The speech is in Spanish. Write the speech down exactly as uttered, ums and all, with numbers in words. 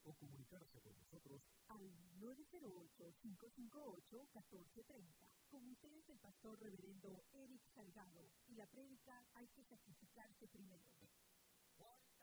o comunicarse con nosotros al nueve cero ocho, cinco cinco ocho, uno cuatro tres cero. Con ustedes el pastor reverendo Eric Salgado y la prédica Hay que sacrificarse primero. Juan